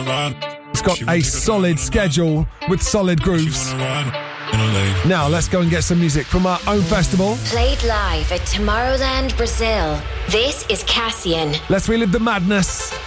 It's got a solid schedule with solid grooves. Now, let's go and get some music from our own festival. Played live at Tomorrowland, Brazil. This is Cassian. Let's relive the madness.